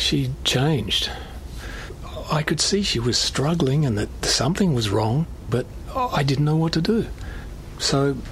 She changed. I could see she was struggling and that something was wrong, but I didn't know what to do. So